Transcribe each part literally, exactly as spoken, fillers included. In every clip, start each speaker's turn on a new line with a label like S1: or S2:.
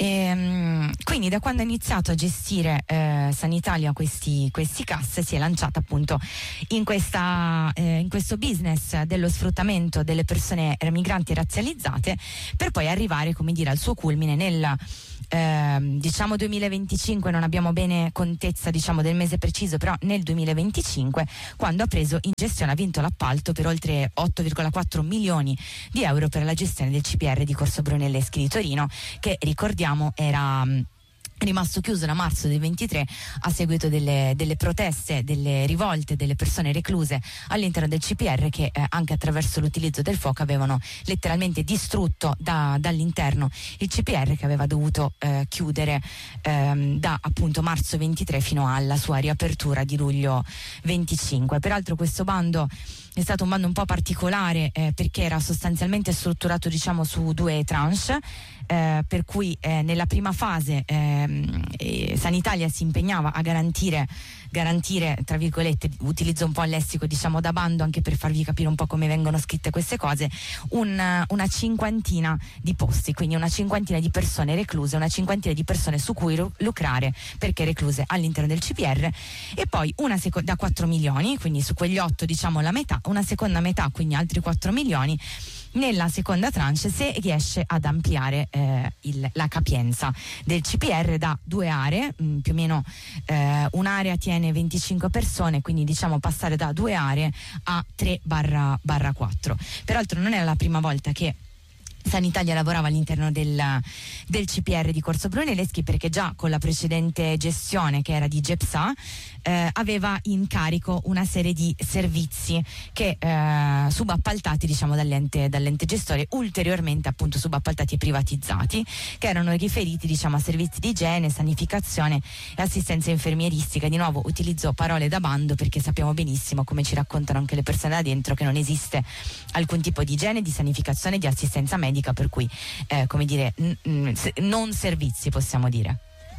S1: E, quindi da quando ha iniziato a gestire eh, Sanitalia questi, questi C A S si è lanciata appunto in, questa, eh, in questo business dello sfruttamento delle persone migranti razzializzate, per poi arrivare, come dire, al suo culmine nel eh, diciamo duemilaventicinque, non abbiamo bene contezza diciamo del mese preciso, però nel duemilaventicinque, quando ha preso in gestione, ha vinto l'appalto per oltre otto virgola quattro milioni di euro per la gestione del C P R di Corso Brunelleschi di Torino, che ricordiamo era mh, rimasto chiuso da marzo del ventitré a seguito delle, delle proteste, delle rivolte delle persone recluse all'interno del C P R, che eh, anche attraverso l'utilizzo del fuoco avevano letteralmente distrutto da, dall'interno il C P R, che aveva dovuto eh, chiudere ehm, da appunto marzo ventitré fino alla sua riapertura di luglio venticinque. Peraltro questo bando è stato un bando un po' particolare eh, perché era sostanzialmente strutturato diciamo su due tranche, eh, per cui eh, nella prima fase ehm, eh, Sanitalia si impegnava a garantire garantire tra virgolette, utilizzo un po' il lessico diciamo da bando anche per farvi capire un po' come vengono scritte queste cose, un, una cinquantina di posti, quindi una cinquantina di persone recluse, una cinquantina di persone su cui lucrare perché recluse all'interno del C P R, e poi una seco- da quattro milioni, quindi su quegli otto diciamo la metà, una seconda metà, quindi altri quattro milioni nella seconda tranche se riesce ad ampliare eh, il, la capienza del C P R da due aree, mh, più o meno eh, un'area tiene venticinque persone, quindi diciamo passare da due aree a tre barra quattro. Peraltro non è la prima volta che Sanitalia lavorava all'interno del, del C P R di Corso Brunelleschi, perché già con la precedente gestione, che era di Gepsa, eh, aveva in carico una serie di servizi che eh, subappaltati diciamo dall'ente, dall'ente gestore, ulteriormente appunto subappaltati e privatizzati, che erano riferiti diciamo a servizi di igiene, sanificazione e assistenza infermieristica. Di nuovo utilizzo parole da bando perché sappiamo benissimo, come ci raccontano anche le persone da dentro, che non esiste alcun tipo di igiene, di sanificazione, di assistenza medica, per cui eh, come dire n- n- non servizi, possiamo dire.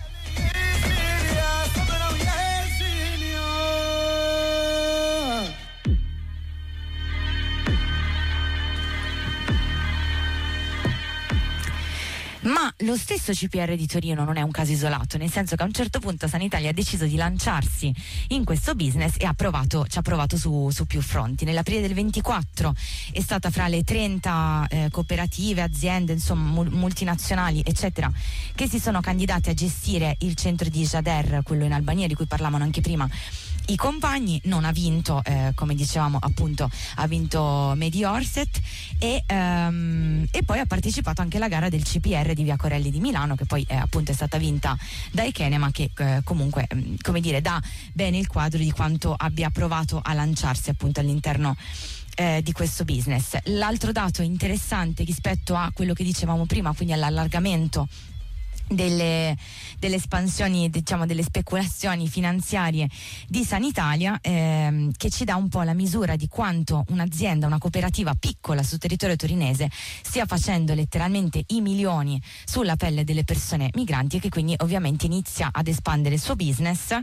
S1: Ma lo stesso C P R di Torino non è un caso isolato, nel senso che a un certo punto Sanitalia ha deciso di lanciarsi in questo business e ha provato, ci ha provato su, su più fronti. Nell'aprile del ventiquattro è stata fra le trenta eh, cooperative, aziende, insomma mul- multinazionali eccetera, che si sono candidate a gestire il centro di Jader, quello in Albania di cui parlavano anche prima i compagni. Non ha vinto, eh, come dicevamo appunto, ha vinto Mediorset e, um, e poi ha partecipato anche alla gara del C P R di Via Corelli di Milano, che poi eh, appunto è stata vinta da Echene, ma che eh, comunque mh, come dire dà bene il quadro di quanto abbia provato a lanciarsi appunto all'interno eh, di questo business. L'altro dato interessante rispetto a quello che dicevamo prima, quindi all'allargamento delle, delle espansioni, diciamo delle speculazioni finanziarie di Sanitalia, ehm, che ci dà un po' la misura di quanto un'azienda, una cooperativa piccola sul territorio torinese stia facendo letteralmente i milioni sulla pelle delle persone migranti, e che quindi ovviamente inizia ad espandere il suo business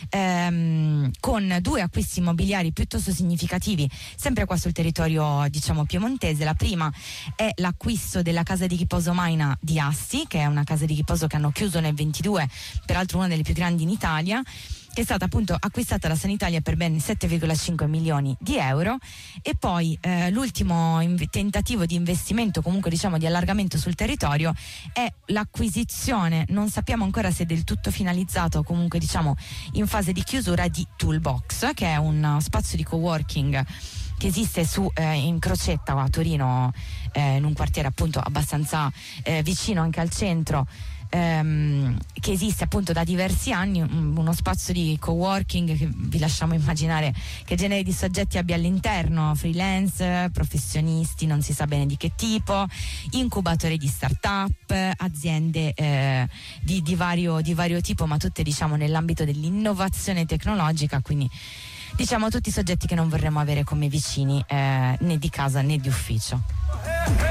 S1: ehm, con due acquisti immobiliari piuttosto significativi sempre qua sul territorio diciamo piemontese. La prima è l'acquisto della casa di riposo Maina di Asti, che è una casa di riposo che hanno chiuso nel ventidue, peraltro una delle più grandi in Italia, che è stata appunto acquistata da Sanitalia per ben sette virgola cinque milioni di euro. E poi eh, l'ultimo inv- tentativo di investimento, comunque diciamo di allargamento sul territorio, è l'acquisizione, non sappiamo ancora se del tutto finalizzato o comunque diciamo in fase di chiusura, di Toolbox, che è un spazio di coworking che esiste su eh, in Crocetta a Torino, eh, in un quartiere appunto abbastanza eh, vicino anche al centro, ehm, che esiste appunto da diversi anni, un, uno spazio di coworking che vi lasciamo immaginare che genere di soggetti abbia all'interno: freelance, professionisti non si sa bene di che tipo, incubatori di start-up, aziende eh, di, di, vario, di vario tipo, ma tutte diciamo nell'ambito dell'innovazione tecnologica, quindi diciamo tutti i soggetti che non vorremmo avere come vicini eh, né di casa né di ufficio.